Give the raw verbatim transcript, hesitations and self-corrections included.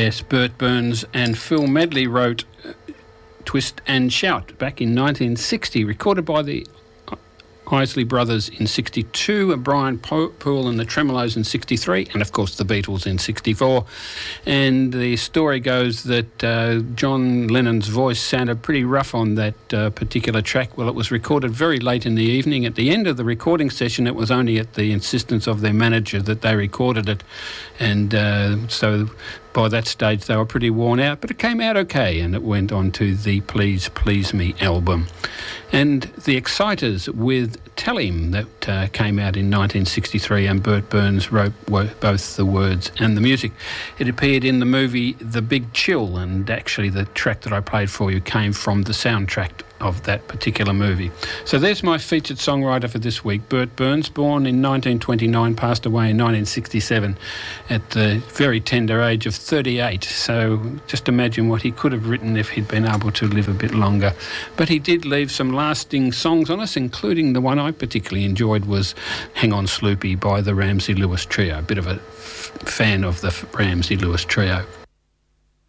Yes, Bert Burns and Phil Medley wrote Twist and Shout back in nineteen sixty, recorded by the Isley Brothers in sixty-two, Brian Poole and the Tremolos in sixty-three, and of course the Beatles in sixty-four. And the story goes that uh, John Lennon's voice sounded pretty rough on that uh, particular track. Well, it was recorded very late in the evening. At the end of the recording session, it was only at the insistence of their manager that they recorded it. And uh, so by that stage they were pretty worn out, but it came out okay, and it went on to the Please Please Me album. And the Exciters with Tell Him, that uh, came out in nineteen sixty-three, and Bert Burns wrote both the words and the music. It appeared in the movie The Big Chill, and actually the track that I played for you came from the soundtrack of that particular movie. So there's my featured songwriter for this week, Bert Burns, born in nineteen twenty-nine, passed away in nineteen sixty-seven at the very tender age of thirty-eight. So just imagine what he could have written if he'd been able to live a bit longer. But he did leave some lasting songs on us, including the one I particularly enjoyed was Hang On Sloopy by the Ramsey Lewis Trio. A bit of a f- fan of the Ramsey Lewis Trio.